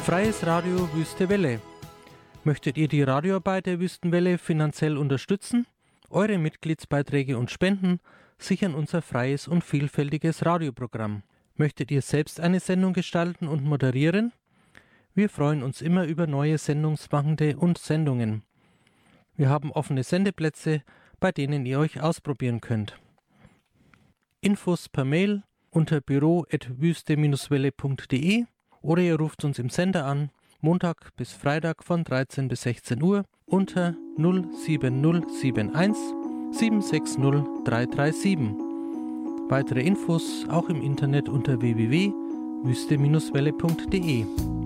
Freies Radio Wüste Welle. Möchtet ihr die Radioarbeit der Wüstenwelle finanziell unterstützen? Eure Mitgliedsbeiträge und Spenden sichern unser freies und vielfältiges Radioprogramm. Möchtet ihr selbst eine Sendung gestalten und moderieren? Wir freuen uns immer über neue Sendungsmachende und Sendungen. Wir haben offene Sendeplätze, bei denen ihr euch ausprobieren könnt. Infos per Mail unter büro@wüste-welle.de oder ihr ruft uns im Sender an, Montag bis Freitag von 13 bis 16 Uhr unter 07071 760 337. Weitere Infos auch im Internet unter www.wüste-welle.de.